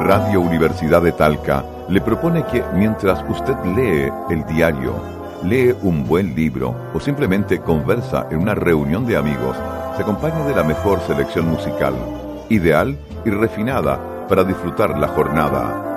Radio Universidad de Talca le propone que mientras usted lee el diario, lee un buen libro o simplemente conversa en una reunión de amigos, se acompañe de la mejor selección musical, ideal y refinada para disfrutar la jornada.